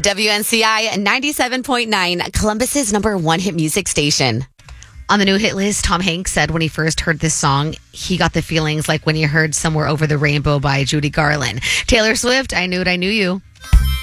WNCI 97.9, Columbus's number one hit music station. On the new hit list, Tom Hanks said when he first heard this song, he got the feelings like when he heard Somewhere Over the Rainbow by Judy Garland. Taylor Swift, I Knew It, I Knew You.